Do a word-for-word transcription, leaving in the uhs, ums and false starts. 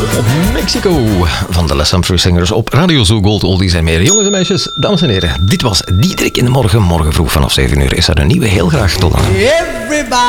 Mexico van de Les Humphrey Singers op Radio Zoo Gold Oldies en meer. Jongens en meisjes, dames en heren, dit was Diederik in de Morgen. Morgen vroeg vanaf zeven uur is er een nieuwe. Heel graag tot dan.